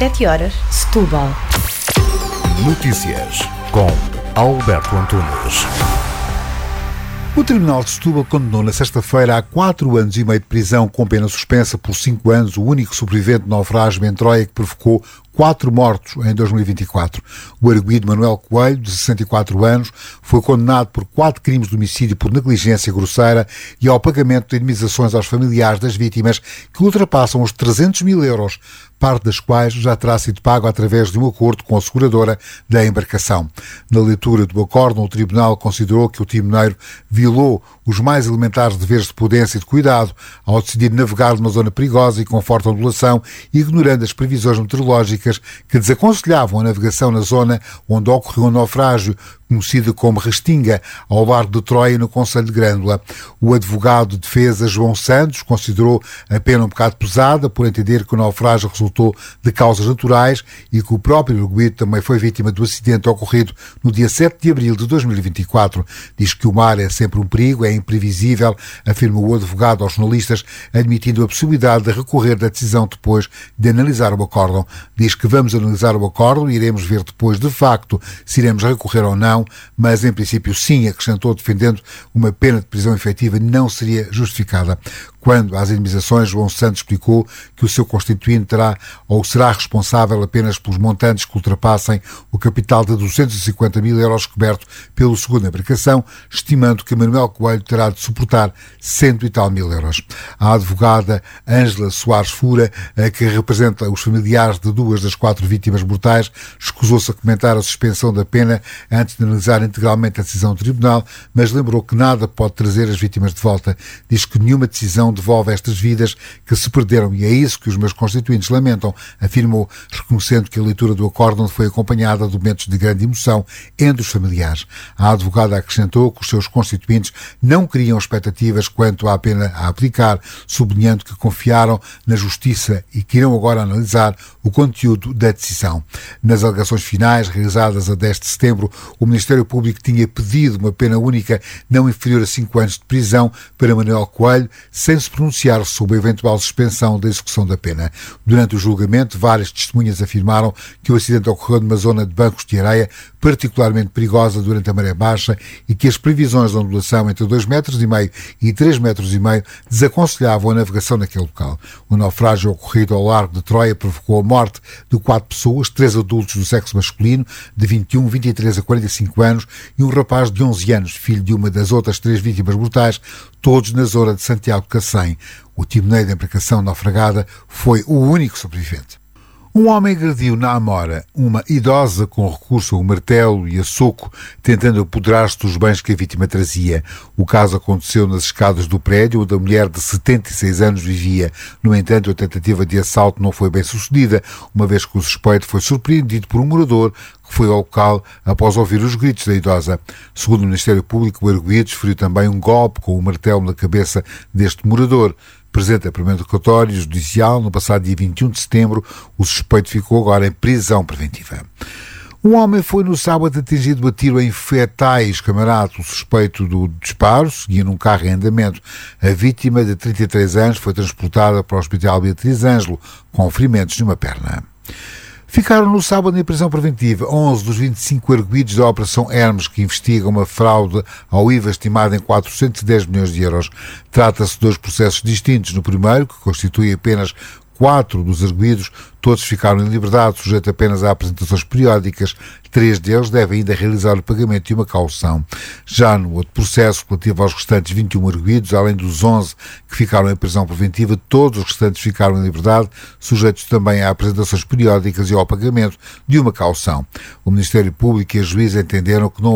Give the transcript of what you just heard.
7h, Setúbal. Notícias com Alberto Antunes. O Tribunal de Setúbal condenou na sexta-feira a 4 anos e meio de prisão com pena suspensa por 5 anos o único sobrevivente de naufrágio em Troia que provocou 4 mortos em 2024. O arguido Manuel Coelho, de 64 anos, foi condenado por 4 crimes de homicídio por negligência grosseira e ao pagamento de indemnizações aos familiares das vítimas que ultrapassam os 300 mil euros, parte das quais já terá sido pago através de um acordo com a seguradora da embarcação. Na leitura do acórdão, o Tribunal considerou que o timoneiro violou os mais elementares deveres de prudência e de cuidado ao decidir navegar numa zona perigosa e com forte ondulação, ignorando as previsões meteorológicas que desaconselhavam a navegação na zona onde ocorreu o naufrágio, conhecido como Restinga, ao largo de Troia, no concelho de Grândola. O advogado de defesa João Santos considerou a pena um bocado pesada por entender que o naufrágio resultou de causas naturais e que o próprio arguido também foi vítima do acidente ocorrido no dia 7 de abril de 2024. Diz que o mar é sempre um perigo, é imprevisível, afirmou o advogado aos jornalistas, admitindo a possibilidade de recorrer da decisão depois de analisar o acórdão. Diz que vamos analisar o acórdão e iremos ver depois, de facto, se iremos recorrer ou não, mas em princípio sim, acrescentou, defendendo uma pena de prisão efetiva não seria justificada. Quando às indemnizações, João Santos explicou que o seu constituinte terá ou será responsável apenas pelos montantes que ultrapassem o capital de 250 mil euros coberto pelo seguro da embarcação, estimando que Manuel Coelho terá de suportar 100 e tal mil euros. A advogada Ângela Soares Fura, que representa os familiares de 2 das 4 vítimas mortais, escusou-se a comentar a suspensão da pena antes de analisar integralmente a decisão do tribunal, mas lembrou que nada pode trazer as vítimas de volta. Diz que nenhuma decisão devolve estas vidas que se perderam e é isso que os meus constituintes lamentam, afirmou, reconhecendo que a leitura do acórdão foi acompanhada de momentos de grande emoção entre os familiares. A advogada acrescentou que os seus constituintes não criam expectativas quanto à pena a aplicar, sublinhando que confiaram na justiça e que irão agora analisar o conteúdo da decisão. Nas alegações finais, realizadas a 10 de setembro, o Ministério Público tinha pedido uma pena única não inferior a 5 anos de prisão para Manuel Coelho, sem se pronunciar sobre a eventual suspensão da execução da pena. Durante o julgamento, várias testemunhas afirmaram que o acidente ocorreu numa zona de bancos de areia particularmente perigosa durante a maré baixa e que as previsões de ondulação entre 2,5 metros e 3,5 metros desaconselhavam a navegação naquele local. O naufrágio ocorrido ao largo de Troia provocou a morte de 4 pessoas, 3 adultos do sexo masculino, de 21, 23 a 45 anos, e um rapaz de 11 anos, filho de uma das outras 3 vítimas mortais, todos na zona de Santiago de Cacém. O timoneiro da embarcação naufragada foi o único sobrevivente. Um homem agrediu na Amora uma idosa com recurso a um martelo e a soco, tentando apoderar-se dos bens que a vítima trazia. O caso aconteceu nas escadas do prédio onde a mulher de 76 anos vivia. No entanto, a tentativa de assalto não foi bem sucedida, uma vez que o suspeito foi surpreendido por um morador que foi ao local após ouvir os gritos da idosa. Segundo o Ministério Público, o arguido desferiu também um golpe com o martelo na cabeça deste morador. Presente a primeiro interrogatório judicial, no passado dia 21 de setembro, o suspeito ficou agora em prisão preventiva. Um homem foi no sábado atingido a tiro em Fetais, Camarato. O suspeito do disparo seguia num carro em andamento. A vítima, de 33 anos, foi transportada para o Hospital Beatriz Ângelo, com ferimentos numa perna. Ficaram no sábado em prisão preventiva 11 dos 25 arguidos da Operação Hermes, que investiga uma fraude ao IVA estimada em 410 milhões de euros. Trata-se de 2 processos distintos. No primeiro, que constitui apenas 4 dos arguidos, todos ficaram em liberdade, sujeitos apenas a apresentações periódicas. 3 deles devem ainda realizar o pagamento de uma caução. Já no outro processo, relativo aos restantes 21 arguidos, além dos 11 que ficaram em prisão preventiva, todos os restantes ficaram em liberdade, sujeitos também a apresentações periódicas e ao pagamento de uma caução. O Ministério Público e a juíza entenderam que não